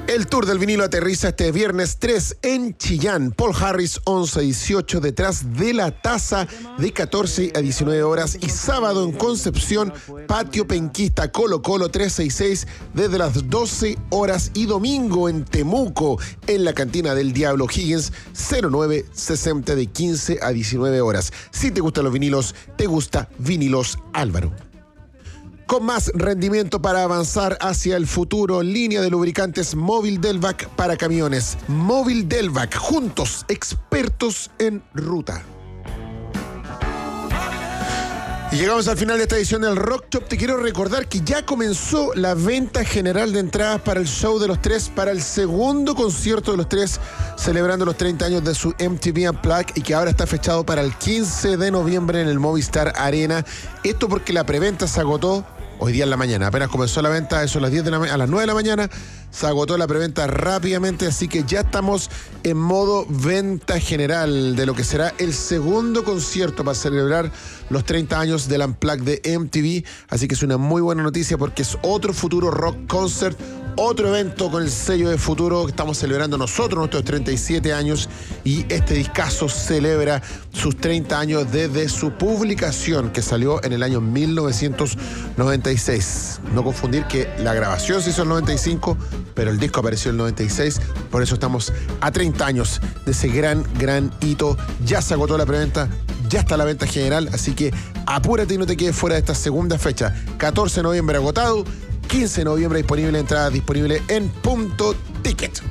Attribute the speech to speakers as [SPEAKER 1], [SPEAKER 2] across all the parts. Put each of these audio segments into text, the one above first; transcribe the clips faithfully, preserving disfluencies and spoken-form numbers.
[SPEAKER 1] El Tour del Vinilo aterriza este viernes tres en Chillán. Paul Harris, once a dieciocho, detrás de la taza de catorce a diecinueve horas. Y sábado en Concepción, Patio Penquista, Colo Colo trescientos sesenta y seis desde las doce horas. Y domingo en Temuco, en la Cantina del Diablo Higgins, cero nueve sesenta de quince a diecinueve horas. Si te gustan los vinilos, te gusta Vinilos Álvaro. Con más rendimiento para avanzar hacia el futuro, línea de lubricantes Móvil Delvac para camiones. Móvil Delvac, juntos, expertos en ruta. Y llegamos al final de esta edición del Rock Shop. Te quiero recordar que ya comenzó la venta general de entradas para el show de los tres, para el segundo concierto de los tres, celebrando los treinta años de su M T V Unplugged, y que ahora está fechado para el quince de noviembre en el Movistar Arena. Esto porque la preventa se agotó hoy día en la mañana. Apenas comenzó la venta, eso a las diez de la ma- a las nueve de la mañana, se agotó la preventa rápidamente, así que ya estamos en modo venta general de lo que será el segundo concierto para celebrar los treinta años del Unplugged de M T V. Así que es una muy buena noticia porque es otro Futuro Rock Concert, otro evento con el sello de Futuro que estamos celebrando nosotros, nuestros treinta y siete años, y este discazo celebra sus treinta años desde su publicación, que salió en el año mil novecientos noventa y seis. No confundir que la grabación se hizo en el noventa y cinco, pero el disco apareció en el noventa y seis, por eso estamos a treinta años de ese gran, gran hito. Ya se agotó la preventa, ya está la venta general, así que apúrate y no te quedes fuera de esta segunda fecha. catorce de noviembre agotado, quince de noviembre disponible, entrada disponible en Punto Ticket.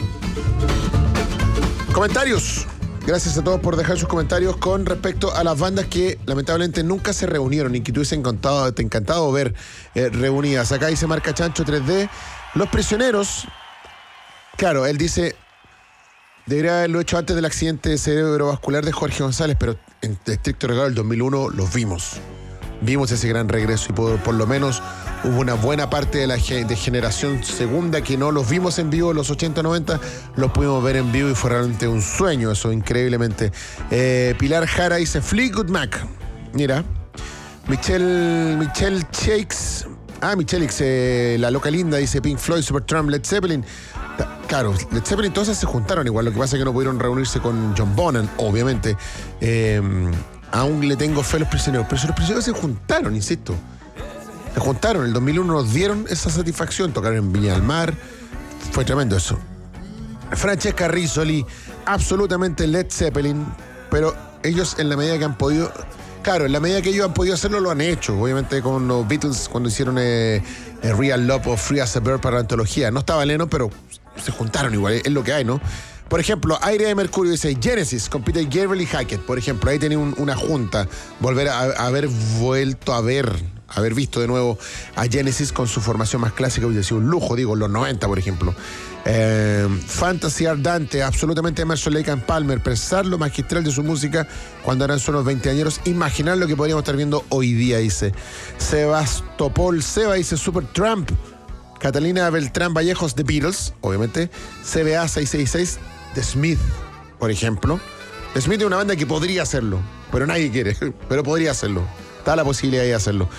[SPEAKER 1] Comentarios. Gracias a todos por dejar sus comentarios con respecto a las bandas que lamentablemente nunca se reunieron y que te hubiesen encantado, te encantado ver eh, reunidas. Acá dice Marca Chancho tres D, Los Prisioneros. Claro, él dice, debería haberlo hecho antes del accidente cerebrovascular de Jorge González, pero en estricto rigor del dos mil uno los vimos. Vimos ese gran regreso y por, por lo menos hubo una buena parte de la ge- de generación segunda que no los vimos en vivo en los ochenta noventa, los pudimos ver en vivo y fue realmente un sueño eso, increíblemente. Eh, Pilar Jara dice Fleetwood Mac. Mira. Michelle, Michelle Shakes. Ah, Michelle X, eh, La Loca Linda dice Pink Floyd, Supertramp, Led Zeppelin. Ta- Claro, Led Zeppelin todas se juntaron igual, lo que pasa es que no pudieron reunirse con John Bonham, obviamente. Eh, aún le tengo fe a Los Prisioneros, pero si Los Prisioneros se juntaron, insisto. Se juntaron, en el dos mil uno nos dieron esa satisfacción, tocaron en Viña del Mar, fue tremendo eso. Francesca Rizzoli, absolutamente Led Zeppelin, pero ellos en la medida que han podido, claro, en la medida que ellos han podido hacerlo lo han hecho, obviamente con los Beatles cuando hicieron eh, eh, Real Love o Free as a Bird para la antología, no estaba Lennon, pero se juntaron igual, es lo que hay, ¿no? Por ejemplo, Aire de Mercurio dice Genesis con Peter Gabriel y Hackett, por ejemplo, ahí tenía un, una junta, volver a, a haber vuelto a ver, haber visto de nuevo a Genesis con su formación más clásica, hubiera sido un lujo, digo, en los noventa, por ejemplo. Eh, Fantasy Ardante, absolutamente Emerson Lake and Palmer, pensar lo magistral de su música cuando eran solo veinte añeros, imaginar lo que podríamos estar viendo hoy día, dice Sebastopol Seba, dice Supertramp. Catalina Beltrán Vallejos, The Beatles, obviamente. C B A seiscientos sesenta y seis, The Smith, por ejemplo. The Smith es una banda que podría hacerlo, pero nadie quiere, pero podría hacerlo. Está la posibilidad de hacerlo.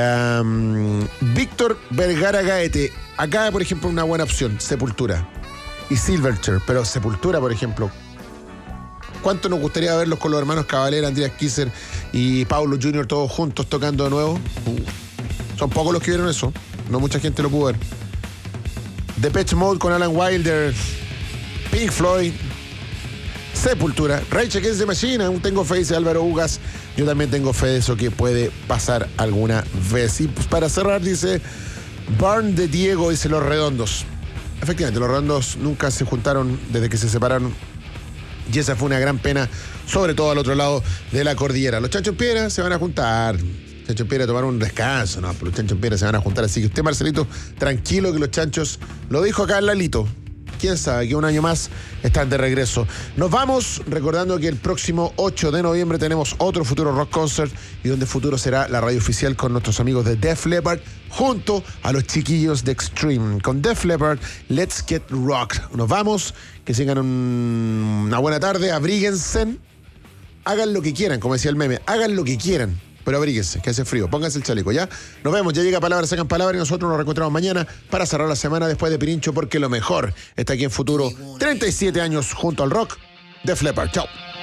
[SPEAKER 1] Um, Víctor Vergara Gaete. Acá, por ejemplo, una buena opción, Sepultura. Y Silverchair, pero Sepultura, por ejemplo. ¿Cuánto nos gustaría verlos con los hermanos Cavalera, Andreas Kisser y Paulo junior todos juntos tocando de nuevo? Uh, son pocos los que vieron eso. No mucha gente lo pudo ver. Depeche Mode con Alan Wilder, Pink Floyd, Sepultura, Rage Against the Machine. Aún tengo fe, dice Álvaro Ugas. Yo también tengo fe de eso que puede pasar alguna vez. Y pues para cerrar, dice Barn de Diego, dice Los Redondos. Efectivamente, Los Redondos nunca se juntaron desde que se separaron. Y esa fue una gran pena, sobre todo al otro lado de la cordillera. Los Chanchos en Piedra se van a juntar. Chancho en Piedra tomar un descanso, no, pero los Chanchos en Piedra se van a juntar, así que usted, Marcelito, tranquilo que los Chanchos, lo dijo acá Lalito, quién sabe, que un año más están de regreso. Nos vamos recordando que el próximo ocho de noviembre tenemos otro Futuro Rock Concert, y donde Futuro será la radio oficial con nuestros amigos de Def Leppard, junto a los chiquillos de Extreme. Con Def Leppard, Let's Get Rocked. Nos vamos, que tengan un, una buena tarde, abríguense, hagan lo que quieran, como decía el meme, hagan lo que quieran, pero abríguense, que hace frío. Pónganse el chaleco, ¿ya? Nos vemos, ya llega Palabra, Sacan Palabra y nosotros nos reencontramos mañana para cerrar la semana después de Pirincho, porque lo mejor está aquí en Futuro. treinta y siete años junto al rock de Flepper. Chao.